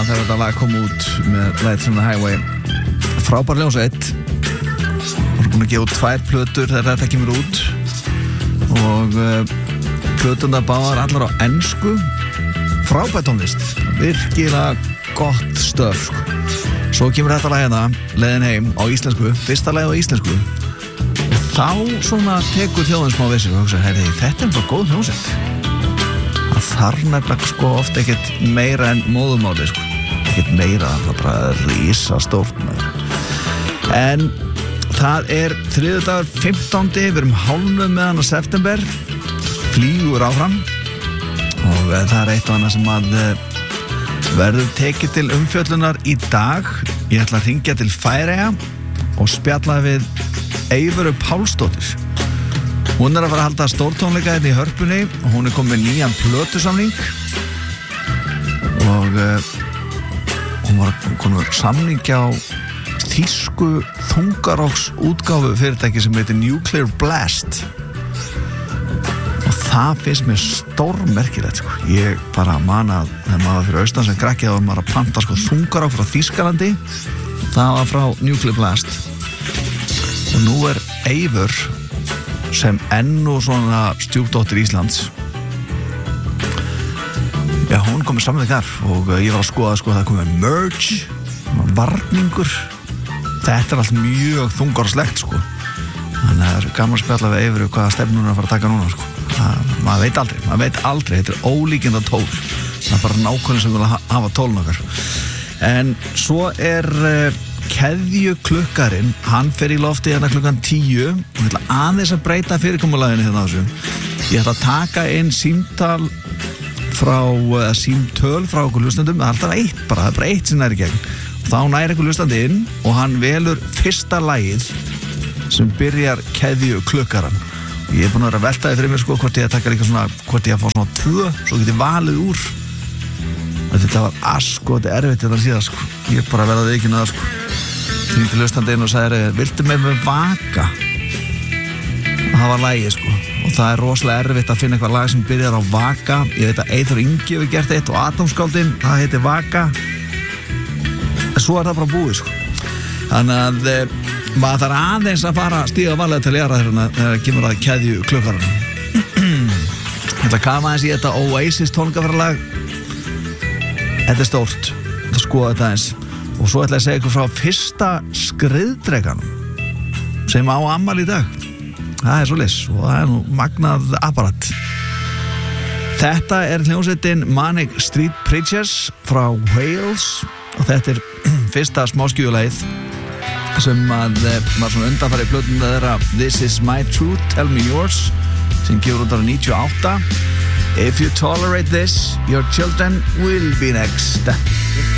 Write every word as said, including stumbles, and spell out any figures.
þegar þetta lag kom út með Lights on the Highway. Frábær hljómsveit. Hún er búin að gefa út tvær plötur þegar þetta kemur út og uh, plötundar báðar allar á ensku. Frábær tónlist, virkilega gott stöf sko. Svo kemur þetta lag hérna, Leiðin heim á íslensku, fyrsta lag á íslensku og þá svona tekur þjóðin smá við sig og hugsa, herri, þetta er bara góð hljómsveit. Það þarf nefnilega sko oft ekkert meira en móðumáli sko. Ekkert meira, það er bara rísa stórt með. En það er þriðjudagur fimmtándi, við erum hálfnuð með hann á september, flýgur áfram og það er eitt og annað sem að verður tekið til umfjöllunar í dag. Ég ætla að hringja til Færeyja og spjalla við Eyvöru Pálsdóttir. Hún er að fara að halda stórtónleika hérna í Hörpunni og hún er komið með nýjan plötusamning og uh, hún var komið samning á þýsku þungaróks útgáfu fyrirtæki sem heitir Nuclear Blast og það finnst mér stórmerkilegt sko. Ég bara man að þegar maður fyrir austan sem krakki að maður að panta sko þungarók frá Þýskalandi, það var frá Nuclear Blast og nú er Eyvör sem enn og svona stjúpdóttir Íslands. Já, hún komið saman við þar og ég var að skoða sko það komið merch, varningur. Þetta er allt mjög þungarslegt sko. Þannig að það er gaman að spjalla við Eyvöru hvaða stefnun er að fara að taka núna sko. Það, maður veit aldrei, maður veit aldrei, þetta er ólíkinda tól. Það er bara nákvæmlega sem vilja hafa tólun okkar. En svo er uh, keðjuklukkarinn, hann fer í lofti hérna klukkan tíu og ég ætla aðeins að breyta fyrirkomulaginu hérna á þessu. Ég ætla að taka inn símtal frá, uh, símtöl frá okkur hlustendum, það er alltaf eitt bara, það er bara eitt sem er í gegn. Og þá næri okkur hlustandi inn og hann velur fyrsta lagið sem byrjar keðjuklukkaran. Og ég er búin að vera að velta því fyrir mér sko hvort ég að taka líka svona, hvort ég að fá svona tvö, svo get ég valið úr. Þetta var asko, þetta er erfitt þetta síðan sko. Ég er bara að verða veikinn að það sko. Hringdi til hlustandi inn og sagði, viltu með með vaka? Og það var lagið sko. Og það er rosalega erfitt að finna eitthvað lag sem byrjar á vaka. Ég veit að Eyþór Ingi hefur gert eitt og Atómskáldin, það heitir Vaka. En svo er það bara búið sko. Þannig að e, maður þarf aðeins að fara að stíga varlega til jara þegar það kemur að keðju klukkarann. Ég ætla að kafa aðeins í þetta Oasis tónleikaferðalag. Þetta er stórt, þetta skoða þetta eins. Og svo ætla ég að segja ykkur frá fyrsta skriðdrekanum sem á afmæli í dag. Það er svoleiðis og það er nú magnað apparat. Þetta er hljómsveitin Manic Street Preachers frá Wales og þetta er fyrsta smáskífulagið sem að maður svona undanfari í plötunum þeirra This Is My Truth, Tell Me Yours sem gefur út ára níutíu og átta. If you tolerate this, your children will be next.